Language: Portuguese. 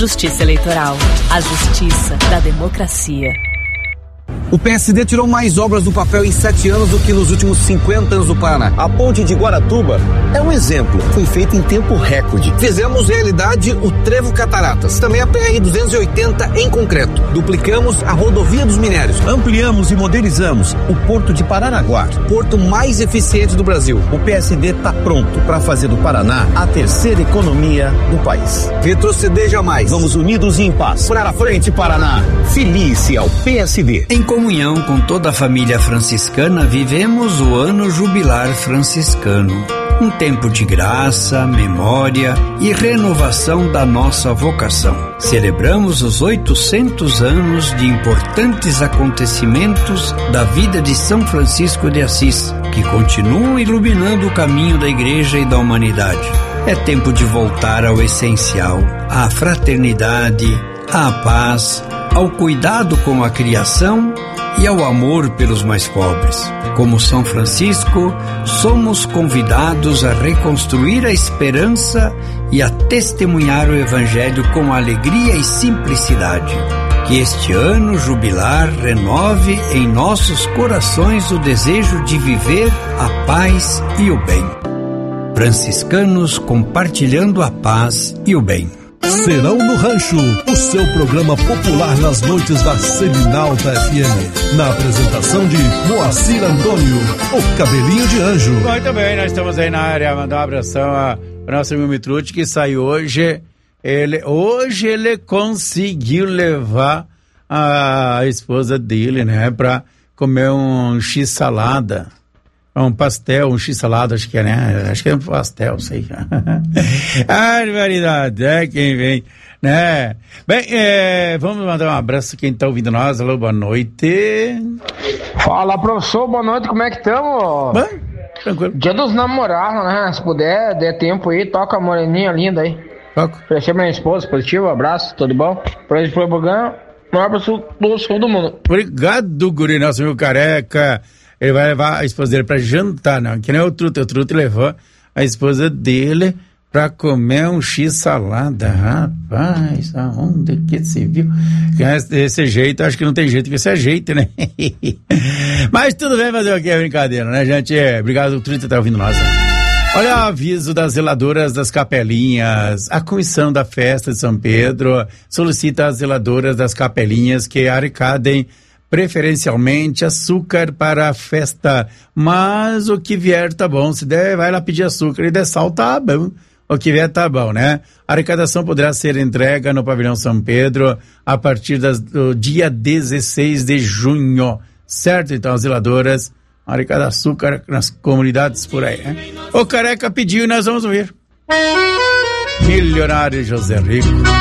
Justiça Eleitoral. A justiça da democracia. O PSD tirou mais obras do papel em 7 anos do que nos últimos 50 anos do Paraná. A ponte de Guaratuba é um exemplo. Foi feita em tempo recorde. Fizemos realidade o Trevo Cataratas. Também a PR-280 em concreto. Duplicamos a rodovia dos minérios. Ampliamos e modernizamos o Porto de Paranaguá. Porto mais eficiente do Brasil. O PSD está pronto para fazer do Paraná a terceira economia do país. Retroceder jamais. Vamos unidos e em paz. Para frente, Paraná. Filie-se ao PSD. Em comunhão com toda a família franciscana, vivemos o ano jubilar franciscano. Um tempo de graça, memória e renovação da nossa vocação. Celebramos os 800 anos de importantes acontecimentos da vida de São Francisco de Assis, que continuam iluminando o caminho da Igreja e da humanidade. É tempo de voltar ao essencial, à fraternidade, à paz, ao cuidado com a criação e ao amor pelos mais pobres. Como São Francisco, somos convidados a reconstruir a esperança e a testemunhar o Evangelho com alegria e simplicidade. Que este ano jubilar renove em nossos corações o desejo de viver a paz e o bem. Franciscanos compartilhando a paz e o bem. Serão no Rancho, o seu programa popular nas noites da Seminalta FM. Na apresentação de Moacir Antônio, o cabelinho de anjo. Muito bem, nós estamos aí na área. Mandar um abração a nosso amigo Mitrucci, que saiu hoje. Hoje ele conseguiu levar a esposa dele, né, pra comer um x-salada. Um pastel, um x-salada, acho que é, né? Acho que é um pastel, sei. Variedade, é quem vem, né? Bem, vamos mandar um abraço a quem tá ouvindo nós. Alô, boa noite. Fala, professor, boa noite, como é que estamos? Bem, tranquilo. Dia dos namorados, né? Se puder, der tempo aí, toca a moreninha linda aí. Toco. Oferecer pra minha esposa, positivo, abraço, tudo bom? Pra gente foi programa, um abraço do todo mundo. Obrigado, guri, nosso amigo careca. Ele vai levar a esposa dele pra jantar, não, que nem o Truto levou a esposa dele pra comer um x-salada. Rapaz, aonde que se viu? Desse jeito, acho que não tem jeito que se ajeite, né? Mas tudo bem, fazer o que é brincadeira, né, gente? Obrigado, o Truto tá ouvindo nós. Olha o aviso das zeladoras das capelinhas. A comissão da festa de São Pedro solicita às zeladoras das capelinhas que arrecadem preferencialmente açúcar para a festa, mas o que vier tá bom. Se der, vai lá pedir açúcar, e der sal, tá bom. O que vier tá bom, né? A arrecadação poderá ser entregue no Pavilhão São Pedro a partir do dia 16 de junho, certo? Então, as zeladoras arrecadam açúcar nas comunidades por aí, né? O careca pediu e nós vamos ouvir. Milionário José Rico.